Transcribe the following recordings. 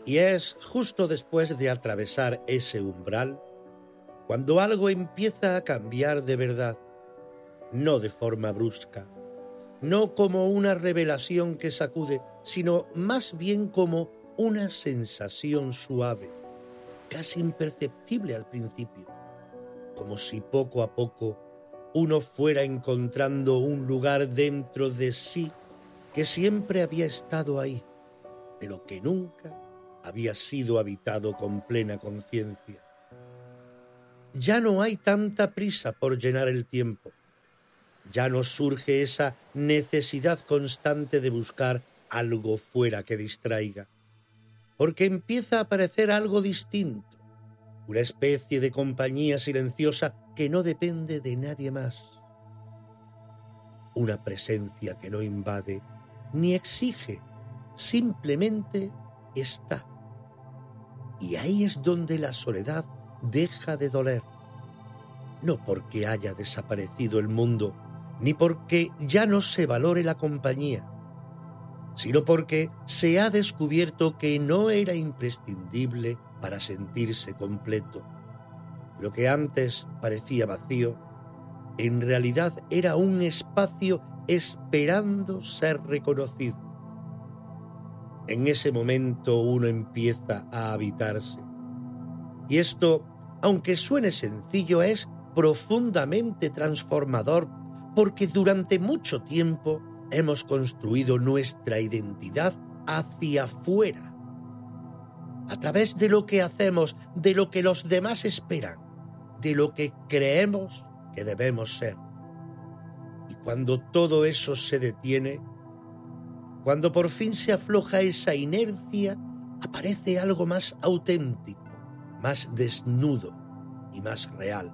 Y es justo después de atravesar ese umbral cuando algo empieza a cambiar de verdad, no de forma brusca, no como una revelación que sacude, sino más bien como una sensación suave, casi imperceptible al principio, como si poco a poco uno fuera encontrando un lugar dentro de sí que siempre había estado ahí, pero que nunca había sido habitado con plena conciencia. Ya no hay tanta prisa por llenar el tiempo. Ya no surge esa necesidad constante de buscar algo fuera que distraiga, porque empieza a aparecer algo distinto, una especie de compañía silenciosa que no depende de nadie más. Una presencia que no invade ni exige, simplemente está. Y ahí es donde la soledad deja de doler. No porque haya desaparecido el mundo, ni porque ya no se valore la compañía, sino porque se ha descubierto que no era imprescindible para sentirse completo. Lo que antes parecía vacío, en realidad era un espacio esperando ser reconocido. En ese momento uno empieza a habitarse. Y esto, aunque suene sencillo, es profundamente transformador, porque durante mucho tiempo hemos construido nuestra identidad hacia afuera, a través de lo que hacemos, de lo que los demás esperan, de lo que creemos que debemos ser. Y cuando todo eso se detiene, cuando por fin se afloja esa inercia, aparece algo más auténtico, más desnudo y más real.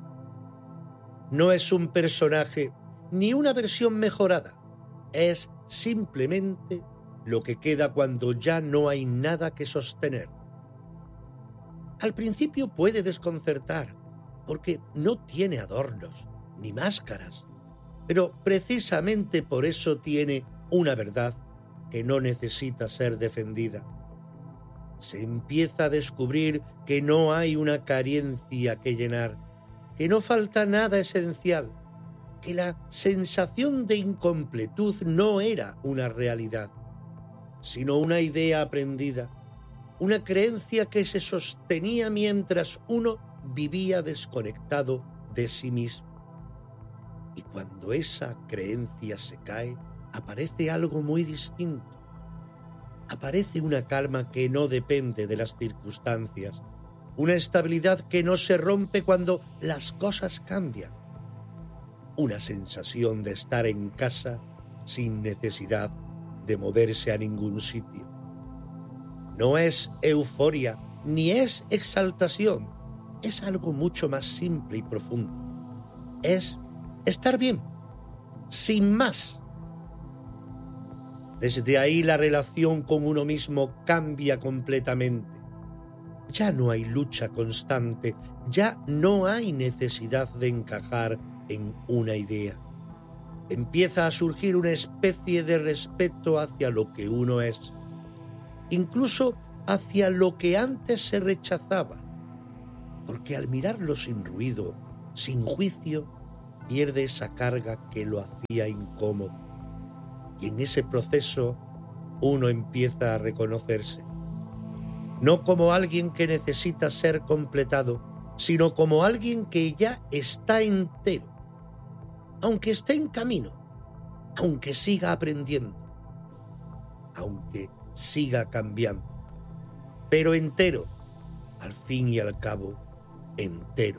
No es un personaje ni una versión mejorada, es simplemente lo que queda cuando ya no hay nada que sostener. Al principio puede desconcertar, porque no tiene adornos ni máscaras, pero precisamente por eso tiene una verdad que no necesita ser defendida. Se empieza a descubrir que no hay una carencia que llenar, que no falta nada esencial, que la sensación de incompletud no era una realidad, sino una idea aprendida, una creencia que se sostenía mientras uno vivía desconectado de sí mismo. Y cuando esa creencia se cae, aparece algo muy distinto. Aparece una calma que no depende de las circunstancias, una estabilidad que no se rompe cuando las cosas cambian, una sensación de estar en casa sin necesidad de moverse a ningún sitio. No es euforia ni es exaltación, es algo mucho más simple y profundo. Es estar bien, sin más. Desde ahí la relación con uno mismo cambia completamente. Ya no hay lucha constante, ya no hay necesidad de encajar en una idea. Empieza a surgir una especie de respeto hacia lo que uno es, incluso hacia lo que antes se rechazaba, porque al mirarlo sin ruido, sin juicio, pierde esa carga que lo hacía incómodo. Y en ese proceso uno empieza a reconocerse, no como alguien que necesita ser completado, sino como alguien que ya está entero, aunque esté en camino, aunque siga aprendiendo, aunque siga cambiando, pero entero, al fin y al cabo, entero.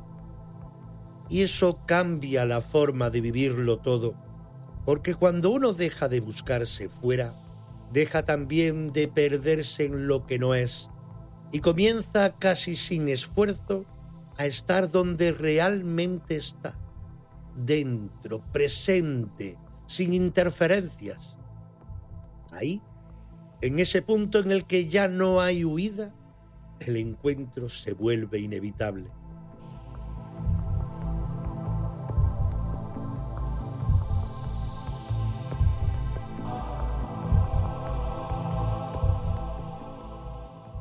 Y eso cambia la forma de vivirlo todo, porque cuando uno deja de buscarse fuera, deja también de perderse en lo que no es y comienza casi sin esfuerzo a estar donde realmente está, dentro, presente, sin interferencias. Ahí, en ese punto en el que ya no hay huida, el encuentro se vuelve inevitable.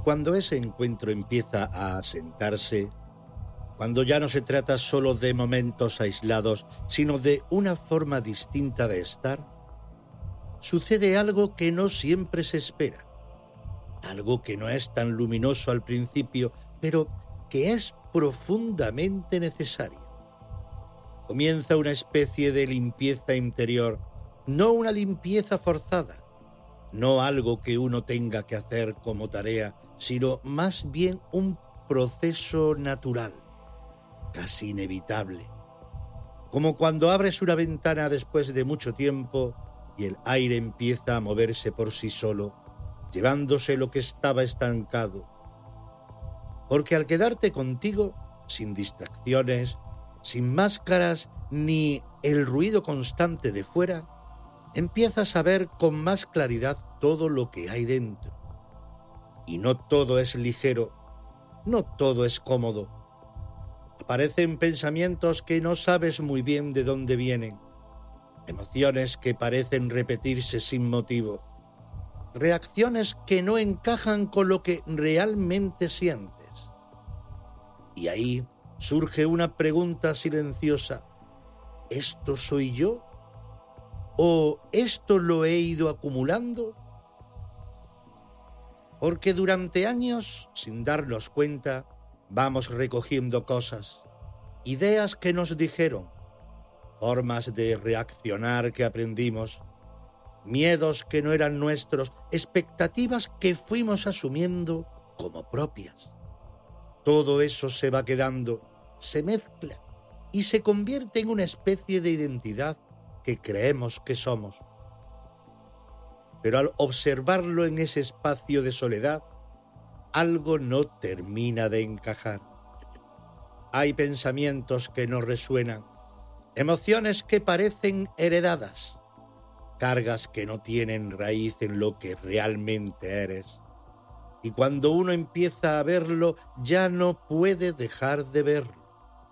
cuando ese encuentro empieza a asentarse, cuando ya no se trata solo de momentos aislados, sino de una forma distinta de estar, sucede algo que no siempre se espera, algo que no es tan luminoso al principio, pero que es profundamente necesario. Comienza una especie de limpieza interior, no una limpieza forzada, no algo que uno tenga que hacer como tarea, sino más bien un proceso natural, casi inevitable. Como cuando abres una ventana después de mucho tiempo y el aire empieza a moverse por sí solo, llevándose lo que estaba estancado. Porque al quedarte contigo, sin distracciones, sin máscaras ni el ruido constante de fuera, empiezas a ver con más claridad todo lo que hay dentro. Y no todo es ligero, no todo es cómodo. Aparecen pensamientos que no sabes muy bien de dónde vienen, emociones que parecen repetirse sin motivo, reacciones que no encajan con lo que realmente sientes. Y ahí surge una pregunta silenciosa: ¿esto soy yo? ¿O esto lo he ido acumulando? Porque durante años, sin darnos cuenta, vamos recogiendo cosas, ideas que nos dijeron, formas de reaccionar que aprendimos, miedos que no eran nuestros, expectativas que fuimos asumiendo como propias. Todo eso se va quedando, se mezcla y se convierte en una especie de identidad que creemos que somos. Pero al observarlo en ese espacio de soledad, algo no termina de encajar. Hay pensamientos que no resuenan, emociones que parecen heredadas, cargas que no tienen raíz en lo que realmente eres. Y cuando uno empieza a verlo, ya no puede dejar de verlo.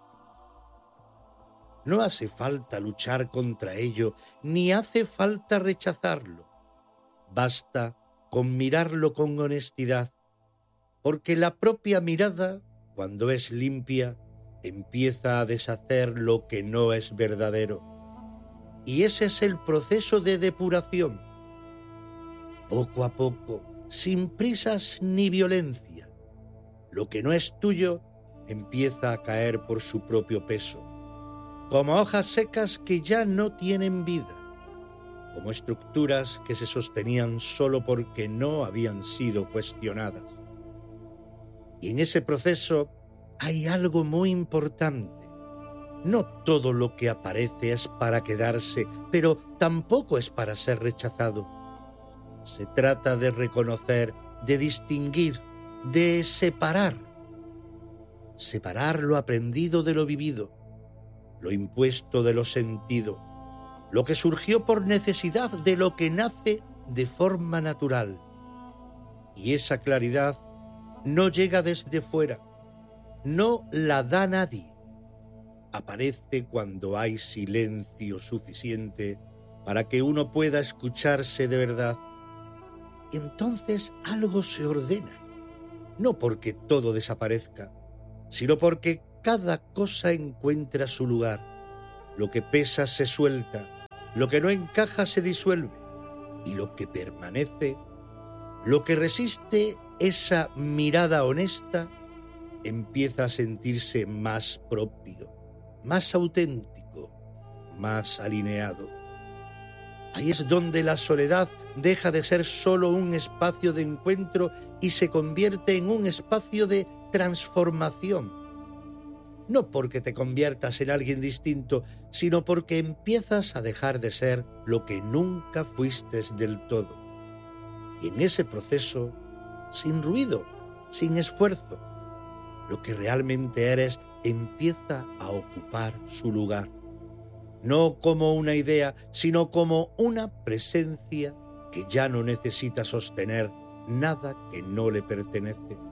No hace falta luchar contra ello, ni hace falta rechazarlo. Basta con mirarlo con honestidad, porque la propia mirada, cuando es limpia, empieza a deshacer lo que no es verdadero. Y ese es el proceso de depuración. Poco a poco, sin prisas ni violencia, lo que no es tuyo empieza a caer por su propio peso, como hojas secas que ya no tienen vida, como estructuras que se sostenían solo porque no habían sido cuestionadas. Y en ese proceso hay algo muy importante. No todo lo que aparece es para quedarse, pero tampoco es para ser rechazado. Se trata de reconocer, de distinguir, de separar. Separar lo aprendido de lo vivido, lo impuesto de lo sentido, lo que surgió por necesidad de lo que nace de forma natural. Y esa claridad no llega desde fuera, no la da nadie. Aparece cuando hay silencio suficiente para que uno pueda escucharse de verdad. Y entonces algo se ordena, no porque todo desaparezca, sino porque cada cosa encuentra su lugar. Lo que pesa se suelta, lo que no encaja se disuelve, y lo que permanece, lo que resiste esa mirada honesta, empieza a sentirse más propio, más auténtico, más alineado. Ahí es donde la soledad deja de ser solo un espacio de encuentro y se convierte en un espacio de transformación. No porque te conviertas en alguien distinto, sino porque empiezas a dejar de ser lo que nunca fuiste del todo. Y en ese proceso, sin ruido, sin esfuerzo, lo que realmente eres empieza a ocupar su lugar. No como una idea, sino como una presencia que ya no necesita sostener nada que no le pertenece.